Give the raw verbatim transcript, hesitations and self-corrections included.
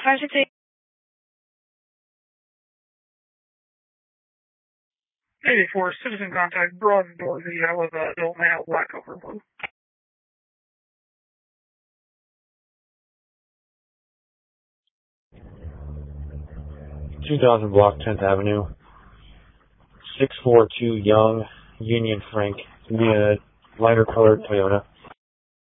five six eight. eighty-four, citizen contact, broad door video of uh, adult male, black overload. two thousand block, tenth Avenue. six four two Young, Union Frank. It's gonna be a lighter colored Toyota.